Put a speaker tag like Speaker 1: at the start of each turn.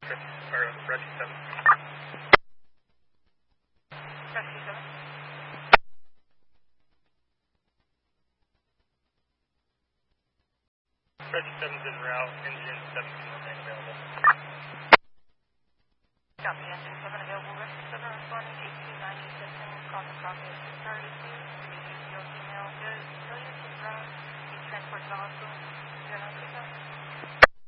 Speaker 1: Rescue 7.
Speaker 2: Rescue 7.
Speaker 1: Rescue 7's en route, engine 7 can remain available.
Speaker 2: Copy, engine 7 available, rescue 7 responding to 8290 system, copy at 632, your email, good, resilience is ground, transport to the hospital, 097.